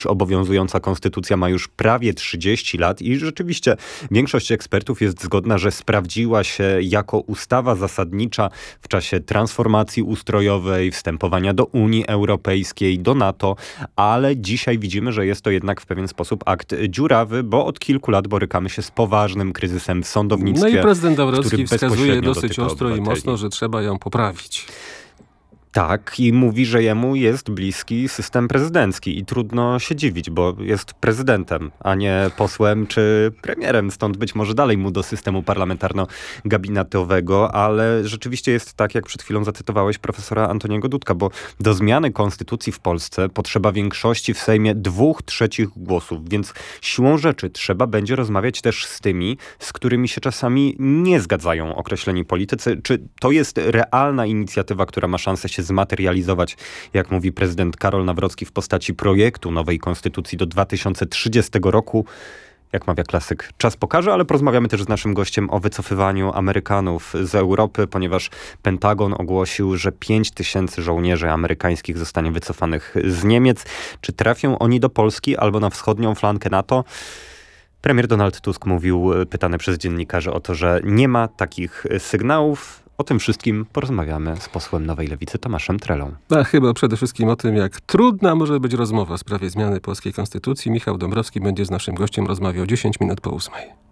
Obowiązująca konstytucja ma już prawie 30 lat i rzeczywiście większość ekspertów jest zgodna, że sprawdziła się jako ustawa zasadnicza w czasie transformacji ustrojowej, wstępowania do Unii Europejskiej, do NATO, ale dzisiaj widzimy, że jest to jednak w pewien sposób akt dziurawy, bo od kilku lat borykamy się z poważnym kryzysem w sądownictwie. No i prezydent Dąbrowski który wskazuje dosyć dotyka ostro i obywateli. mocno, że trzeba ją poprawić. Tak, i mówi, że jemu jest bliski system prezydencki i trudno się dziwić, bo jest prezydentem, a nie posłem czy premierem, stąd być może dalej mu do systemu parlamentarno-gabinetowego, ale rzeczywiście jest tak, jak przed chwilą zacytowałeś profesora Antoniego Dudka, bo do zmiany konstytucji w Polsce potrzeba większości w Sejmie 2/3 głosów, więc siłą rzeczy trzeba będzie rozmawiać też z tymi, z którymi się czasami nie zgadzają określeni politycy. Czy to jest realna inicjatywa, która ma szansę się zmaterializować, jak mówi prezydent Karol Nawrocki, w postaci projektu nowej konstytucji do 2030 roku? Jak mawia klasyk, czas pokaże, ale porozmawiamy też z naszym gościem o wycofywaniu Amerykanów z Europy, ponieważ Pentagon ogłosił, że 5000 żołnierzy amerykańskich zostanie wycofanych z Niemiec. Czy trafią oni do Polski albo na wschodnią flankę NATO? Premier Donald Tusk mówił, pytany przez dziennikarzy, o to, że nie ma takich sygnałów. O tym wszystkim porozmawiamy z posłem Nowej Lewicy Tomaszem Trelą. A chyba przede wszystkim o tym, jak trudna może być rozmowa w sprawie zmiany polskiej konstytucji. Michał Dąbrowski będzie z naszym gościem rozmawiał 10 minut po 8.